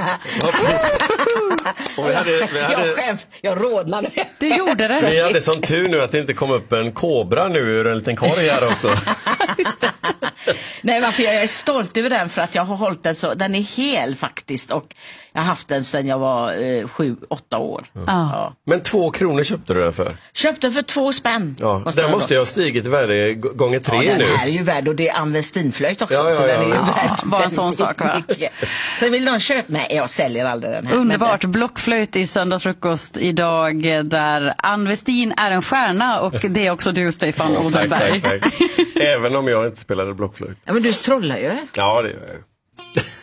Och vi hade, jag rodnar nu. Du gjorde det. vi hade som tur nu att det inte kom upp en kobra nu ur en liten korg här också. Just det. Nej, varför jag är stolt över den, för att jag har hållit den så, den är hel faktiskt, och jag har haft den sedan jag var 7-8 år. Ja. Men 2 kronor köpte du den för? Köpte för 2 spänn. Ja, den måste jag ha stigit värde gånger 3 den nu. här är ju värd, och det är Anvestinflöjt också, så den är ju värd bara en sån sak, va? mycket. Så vill någon köpa? Nej, jag säljer aldrig den här. Underbart, blockflöjt i söndagsfrukost idag, där Ann Westin är en stjärna, och det är också du, Stefan Odenberg. Tack. Även om jag inte spelade blockflöjt. Ja, men du trollar ju. Ja, det gör jag.